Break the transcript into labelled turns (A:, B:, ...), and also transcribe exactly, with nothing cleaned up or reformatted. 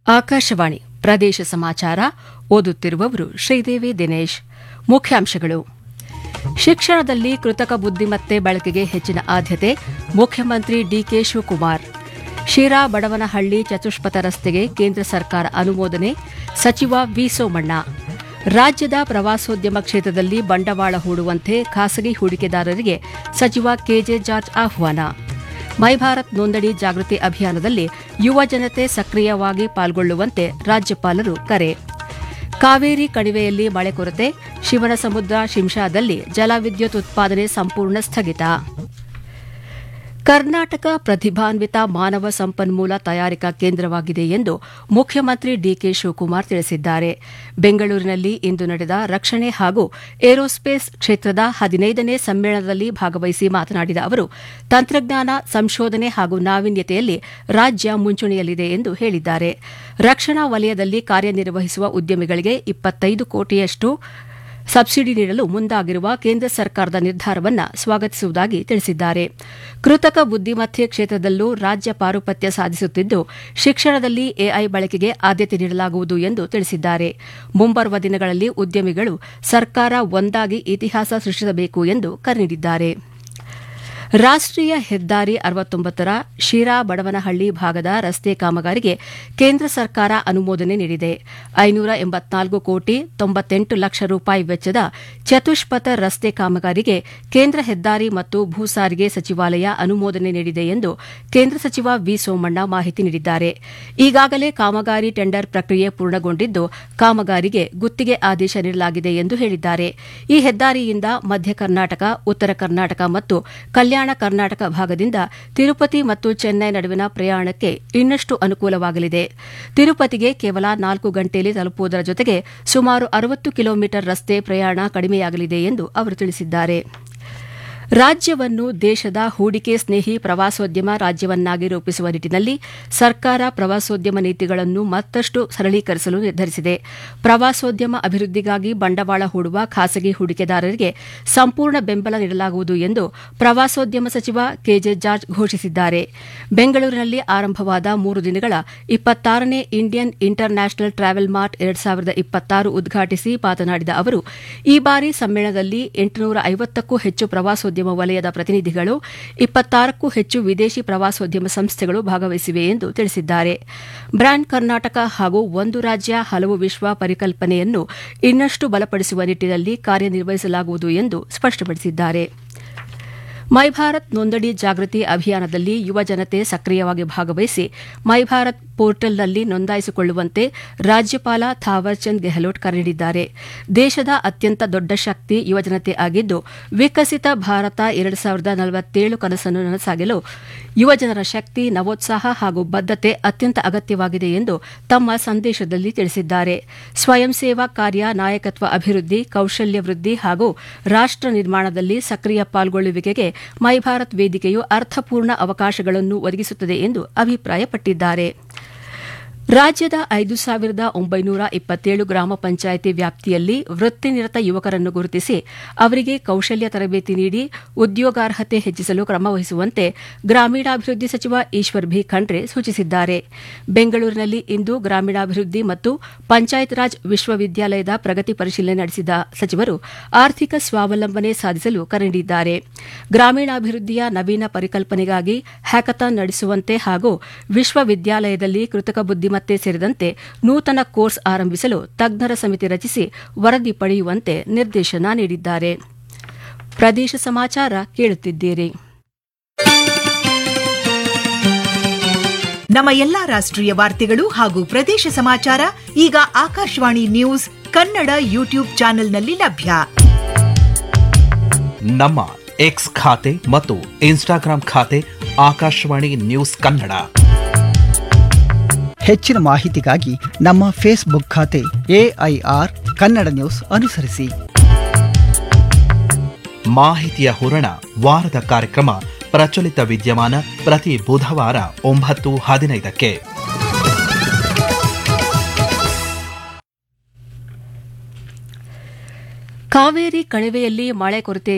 A: ಆಕಾಶವಾಣಿ ಪ್ರದೇಶ ಸಮಾಚಾರ ಓದುತ್ತಿರುವವರು ಶ್ರೀದೇವಿ ದಿನೇಶ್. ಮುಖ್ಯಾಂಶಗಳು: ಶಿಕ್ಷಣದಲ್ಲಿ ಕೃತಕ ಬುದ್ದಿಮತ್ತೆ ಬಳಕೆಗೆ ಹೆಚ್ಚಿನ ಆದ್ಯತೆ, ಮುಖ್ಯಮಂತ್ರಿ ಡಿಕೆ ಶಿವಕುಮಾರ್. ಶಿರಾ ಬಡವನಹಳ್ಳಿ ಚತುಷ್ಪಥ ರಸ್ತೆಗೆ ಕೇಂದ್ರ ಸರ್ಕಾರ ಅನುಮೋದನೆ, ಸಚಿವ ವಿ ಸೋಮಣ್ಣ. ರಾಜ್ಯದ ಪ್ರವಾಸೋದ್ಯಮ ಕ್ಷೇತ್ರದಲ್ಲಿ ಬಂಡವಾಳ ಹೂಡುವಂತೆ ಖಾಸಗಿ ಹೂಡಿಕೆದಾರರಿಗೆ ಸಚಿವ ಕೆಜೆ ಜಾರ್ಜ್ ಆಹ್ವಾನ. ಮೈ ಭಾರತ್ ನೋಂದಣಿ ಜಾಗೃತಿ ಅಭಿಯಾನದಲ್ಲಿ ಯುವ ಜನತೆ ಸಕ್ರಿಯವಾಗಿ ಪಾಲ್ಗೊಳ್ಳುವಂತೆ ರಾಜ್ಯಪಾಲರು ಕರೆ. ಕಾವೇರಿ ಕಣಿವೆಯಲ್ಲಿ ಮಳೆ ಕೊರತೆ, ಶಿವನಸಮುದ್ರ ಶಿಂಷಾದಲ್ಲಿ ಜಲವಿದ್ಯುತ್ ಉತ್ಪಾದನೆ ಸಂಪೂರ್ಣ ಸ್ಥಗಿತ. ಕರ್ನಾಟಕ ಪ್ರತಿಭಾನ್ವಿತ ಮಾನವ ಸಂಪನ್ಮೂಲ ತಯಾರಿಕಾ ಕೇಂದ್ರವಾಗಿದೆ ಎಂದು ಮುಖ್ಯಮಂತ್ರಿ ಡಿಕೆ ಶಿವಕುಮಾರ್ ತಿಳಿಸಿದ್ದಾರೆ. ಬೆಂಗಳೂರಿನಲ್ಲಿ ಇಂದು ನಡೆದ ರಕ್ಷಣೆ ಹಾಗೂ ಏರೋಸ್ಪೇಸ್ ಕ್ಷೇತ್ರದ ಹದಿನೈದನೇ ಸಮ್ಮೇಳನದಲ್ಲಿ ಭಾಗವಹಿಸಿ ಮಾತನಾಡಿದ ಅವರು, ತಂತ್ರಜ್ಞಾನ, ಸಂಶೋಧನೆ ಹಾಗೂ ನಾವೀನ್ಯತೆಯಲ್ಲಿ ರಾಜ್ಯ ಮುಂಚೂಣಿಯಲ್ಲಿದೆ ಎಂದು ಹೇಳಿದ್ದಾರೆ. ರಕ್ಷಣಾ ವಲಯದಲ್ಲಿ ಕಾರ್ಯನಿರ್ವಹಿಸುವ ಉದ್ಯಮಿಗಳಿಗೆ ಇಪ್ಪತ್ತೈದು ಕೋಟಿಯಷ್ಟು ಸಬ್ಸಿಡಿ ನೀಡಲು ಮುಂದಾಗಿರುವ ಕೇಂದ್ರ ಸರ್ಕಾರದ ನಿರ್ಧಾರವನ್ನು ಸ್ವಾಗತಿಸುವುದಾಗಿ ತಿಳಿಸಿದ್ದಾರೆ. ಕೃತಕ ಬುದ್ದಿಮತ್ತೆ ಕ್ಷೇತ್ರದಲ್ಲೂ ರಾಜ್ಯ ಪಾರುಪತ್ಯ ಸಾಧಿಸುತ್ತಿದ್ದು, ಶಿಕ್ಷಣದಲ್ಲಿ ಎಐ ಬಳಕೆಗೆ ಆದ್ಯತೆ ನೀಡಲಾಗುವುದು ಎಂದು ತಿಳಿಸಿದ್ದಾರೆ. ಮುಂಬರುವ ದಿನಗಳಲ್ಲಿ ಉದ್ಯಮಿಗಳು ಸರ್ಕಾರ ಒಂದಾಗಿ ಇತಿಹಾಸ ಸೃಷ್ಟಿಸಬೇಕು ಎಂದು ಕರೆ ನೀಡಿದ್ದಾರೆ. ರಾಷ್ಟೀಯ ಹೆದ್ದಾರಿ ಅರವತ್ತೊಂಬತ್ತರ ಶಿರಾ ಬಡವನಹಳ್ಳಿ ಭಾಗದ ರಸ್ತೆ ಕಾಮಗಾರಿಗೆ ಕೇಂದ್ರ ಸರ್ಕಾರ ಅನುಮೋದನೆ ನೀಡಿದೆ. ಐನೂರ ಎಂಬತ್ನಾಲ್ಕು ಕೋಟಿ ತೊಂಬತ್ತೆಂಟು ಲಕ್ಷ ರೂಪಾಯಿ ವೆಚ್ಚದ ಚತುಷ್ಪಥ ರಸ್ತೆ ಕಾಮಗಾರಿಗೆ ಕೇಂದ್ರ ಹೆದ್ದಾರಿ ಮತ್ತು ಭೂ ಸಾರಿಗೆ ಸಚಿವಾಲಯ ಅನುಮೋದನೆ ನೀಡಿದೆ ಎಂದು ಕೇಂದ್ರ ಸಚಿವ ವಿ ಸೋಮಣ್ಣ ಮಾಹಿತಿ ನೀಡಿದ್ದಾರೆ. ಈಗಾಗಲೇ ಕಾಮಗಾರಿ ಟೆಂಡರ್ ಪ್ರಕ್ರಿಯೆ ಪೂರ್ಣಗೊಂಡಿದ್ದು, ಕಾಮಗಾರಿಗೆ ಗುತ್ತಿಗೆ ಆದೇಶ ನೀಡಲಾಗಿದೆ ಎಂದು ಹೇಳಿದ್ದಾರೆ. ಈ ಹೆದ್ದಾರಿಯಿಂದ ಮಧ್ಯ ಕರ್ನಾಟಕ, ಉತ್ತರ ಕರ್ನಾಟಕ ಮತ್ತು ಕಲ್ಯಾಣ ಕರ್ನಾಟಕ ಭಾಗದಿಂದ ತಿರುಪತಿ ಮತ್ತು ಚೆನ್ನೈ ನಡುವಿನ ಪ್ರಯಾಣಕ್ಕೆ ಇನ್ನಷ್ಟು ಅನುಕೂಲವಾಗಲಿದೆ. ತಿರುಪತಿಗೆ ಕೇವಲ ನಾಲ್ಕು ಗಂಟೆಯಲ್ಲಿ ತಲುಪುವುದರ ಜೊತೆಗೆ ಸುಮಾರು ಅರವತ್ತು ಕಿಲೋಮೀಟರ್ ರಸ್ತೆ ಪ್ರಯಾಣ ಕಡಿಮೆಯಾಗಲಿದೆ ಎಂದು ಅವರು ತಿಳಿಸಿದ್ದಾರೆ. ರಾಜ್ಯವನ್ನು ದೇಶದ ಹೂಡಿಕೆ ಸ್ನೇಹಿ ಪ್ರವಾಸೋದ್ಯಮ ರಾಜ್ಯವನ್ನಾಗಿ ರೂಪಿಸುವ ನಿಟ್ಟಿನಲ್ಲಿ ಸರ್ಕಾರ ಪ್ರವಾಸೋದ್ಯಮ ನೀತಿಗಳನ್ನು ಮತ್ತಷ್ಟು ಸರಳೀಕರಿಸಲು ನಿರ್ಧರಿಸಿದೆ. ಪ್ರವಾಸೋದ್ಯಮ ಅಭಿವೃದ್ಧಿಗಾಗಿ ಬಂಡವಾಳ ಹೂಡುವ ಖಾಸಗಿ ಹೂಡಿಕೆದಾರರಿಗೆ ಸಂಪೂರ್ಣ ಬೆಂಬಲ ನೀಡಲಾಗುವುದು ಎಂದು ಪ್ರವಾಸೋದ್ಯಮ ಸಚಿವ ಕೆಜೆ ಜಾರ್ಜ್ ಘೋಷಿಸಿದ್ದಾರೆ. ಬೆಂಗಳೂರಿನಲ್ಲಿ ಆರಂಭವಾದ ಮೂರು ದಿನಗಳ ಇಪ್ಪತ್ತಾರನೇ Indian inter national travel mart ಎರಡು ಸಾವಿರದ ಇಪ್ಪತ್ತಾರು ಉದ್ಘಾಟಿಸಿ ಮಾತನಾಡಿದ ಅವರು, ಈ ಬಾರಿ ಸಮ್ಮೇಳನದಲ್ಲಿ ಎಂಟುನೂರ ಐವತ್ತಕ್ಕೂ ಹೆಚ್ಚು ಪ್ರವಾಸೋದ್ಯಮ ವಲಯದ ಪ್ರತಿನಿಧಿಗಳು, ಇಪ್ಪತ್ತಾರಕ್ಕೂ ಹೆಚ್ಚು ವಿದೇಶಿ ಪ್ರವಾಸೋದ್ಯಮ ಸಂಸ್ಥೆಗಳು ಭಾಗವಹಿಸಿವೆ ಎಂದು ತಿಳಿಸಿದ್ದಾರೆ. ಬ್ರ್ಯಾಂಡ್ ಕರ್ನಾಟಕ ಹಾಗೂ ಒಂದು ರಾಜ್ಯ ಹಲವು ವಿಶ್ವ ಪರಿಕಲ್ಪನೆಯನ್ನು ಇನ್ನಷ್ಟು ಬಲಪಡಿಸುವ ನಿಟ್ಟಿನಲ್ಲಿ ಕಾರ್ಯನಿರ್ವಹಿಸಲಾಗುವುದು ಎಂದು ಸ್ಪಷ್ಟಪಡಿಸಿದ್ದಾರೆ. ಮೈ ಭಾರತ್ ನೋಂದಣಿ ಜಾಗೃತಿ ಅಭಿಯಾನದಲ್ಲಿ ಯುವ ಜನತೆ ಸಕ್ರಿಯವಾಗಿ ಭಾಗವಹಿಸಿ ಮೈ ಭಾರತ್ ಪೋರ್ಟಲ್ನಲ್ಲಿ ನೋಂದಾಯಿಸಿಕೊಳ್ಳುವಂತೆ ರಾಜ್ಯಪಾಲ ಥಾವರ್ಚಂದ್ ಗೆಹ್ಲೋಟ್ ಕರೆ ನೀಡಿದ್ದಾರೆ. ದೇಶದ ಅತ್ಯಂತ ದೊಡ್ಡ ಶಕ್ತಿ ಯುವಜನತೆ ಆಗಿದ್ದು, ವಿಕಸಿತ ಭಾರತ ಎರಡು ಸಾವಿರದ ನಲವತ್ತೇಳು ಕನಸನ್ನು ನನಸಾಗಲು ಯುವಜನರ ಶಕ್ತಿ, ನವೋತ್ಸಾಹ ಹಾಗೂ ಬದ್ಧತೆ ಅತ್ಯಂತ ಅಗತ್ಯವಾಗಿದೆ ಎಂದು ತಮ್ಮ ಸಂದೇಶದಲ್ಲಿ ತಿಳಿಸಿದ್ದಾರೆ. ಸ್ವಯಂ ಸೇವಾ ಕಾರ್ಯ, ನಾಯಕತ್ವ ಅಭಿವೃದ್ಧಿ, ಕೌಶಲ್ಯ ವೃದ್ಧಿ ಹಾಗೂ ರಾಷ್ಟ ನಿರ್ಮಾಣದಲ್ಲಿ ಸಕ್ರಿಯ ಪಾಲ್ಗೊಳ್ಳುವಿಕೆಗೆ ಮೈ ಭಾರತ್ ವೇದಿಕೆಯು ಅರ್ಥಪೂರ್ಣ ಅವಕಾಶಗಳನ್ನು ಒದಗಿಸುತ್ತದೆ ಎಂದು ಅಭಿಪ್ರಾಯಪಟ್ಟಿದ್ದಾರೆ. ರಾಜ್ಯದ ಐದು ಸಾವಿರದ ಒಂಬೈನೂರ ಇಪ್ಪತ್ತೇಳು ಗ್ರಾಮ ಪಂಚಾಯಿತಿ ವ್ಯಾಪ್ತಿಯಲ್ಲಿ ವೃತ್ತಿನಿರತ ಯುವಕರನ್ನು ಗುರುತಿಸಿ ಅವರಿಗೆ ಕೌಶಲ್ಯ ತರಬೇತಿ ನೀಡಿ ಉದ್ಯೋಗಾರ್ಹತೆ ಹೆಚ್ಚಿಸಲು ಕ್ರಮವಹಿಸುವಂತೆ ಗ್ರಾಮೀಣಾಭಿವೃದ್ಧಿ ಸಚಿವ ಈಶ್ವರ್ ಭಿ ಖಂಡ್ರೆ ಸೂಚಿಸಿದ್ದಾರೆ. ಬೆಂಗಳೂರಿನಲ್ಲಿ ಇಂದು ಗ್ರಾಮೀಣಾಭಿವೃದ್ಧಿ ಮತ್ತು ಪಂಚಾಯತ್ ರಾಜ್ ವಿಶ್ವವಿದ್ಯಾಲಯದ ಪ್ರಗತಿ ಪರಿಶೀಲನೆ ನಡೆಸಿದ ಸಚಿವರು ಆರ್ಥಿಕ ಸ್ವಾವಲಂಬನೆ ಸಾಧಿಸಲು ಕರೆ ನೀಡಿದ್ದಾರೆ. ಗ್ರಾಮೀಣಾಭಿವೃದ್ಧಿಯ ನವೀನ ಪರಿಕಲ್ಪನೆಗಾಗಿ ಹ್ಯಾಕಥಾನ್ ನಡೆಸುವಂತೆ ಹಾಗೂ ವಿಶ್ವವಿದ್ಯಾಲಯದಲ್ಲಿ ಕೃತಕ ಬುದ್ದಿಮತ್ತೆ ಸೇರಿದಂತೆ ನೂತನ ಕೋರ್ಸ್ ಆರಂಭಿಸಲು ತಜ್ಞರ ಸಮಿತಿ ರಚಿಸಿ ವರದಿ ಪಡೆಯುವಂತೆ ನಿರ್ದೇಶನ ನೀಡಿದ್ದಾರೆ. ಪ್ರದೇಶ ಸಮಾಚಾರ ಕೇಳುತ್ತಿದ್ದೀರಿ.
B: ನಮ್ಮ ಎಲ್ಲಾ ರಾಷ್ಟ್ರೀಯ ವಾರ್ತೆಗಳು ಹಾಗೂ ಪ್ರದೇಶ ಸಮಾಚಾರ ಈಗ ಆಕಾಶವಾಣಿ ನ್ಯೂಸ್ ಕನ್ನಡ ಯೂಟ್ಯೂಬ್ ಚಾನೆಲ್ನಲ್ಲಿ ಲಭ್ಯ.
C: ನಮ್ಮ ಎಕ್ಸ್ ಖಾತೆ ಮತ್ತು ಇನ್ಸ್ಟಾಗ್ರಾಂ ಖಾತೆ ಆಕಾಶವಾಣಿ ನ್ಯೂಸ್ ಕನ್ನಡ.
D: ಹೆಚ್ಚಿನ ಮಾಹಿತಿಗಾಗಿ ನಮ್ಮ ಫೇಸ್ಬುಕ್ ಖಾತೆ ಎಐಆರ್ ಕನ್ನಡ ನ್ಯೂಸ್ ಅನುಸರಿಸಿ.
C: ಮಾಹಿತಿಯ ಹೂರಣ ವಾರದ ಕಾರ್ಯಕ್ರಮ ಪ್ರಚಲಿತ ವಿದ್ಯಮಾನ ಪ್ರತಿ ಬುಧವಾರ ಒಂಬತ್ತು ಹದಿನೈದಕ್ಕೆ.
A: ಕಾವೇರಿ ಕಣಿವೆಯಲ್ಲಿ ಮಳೆ ಕೊರತೆ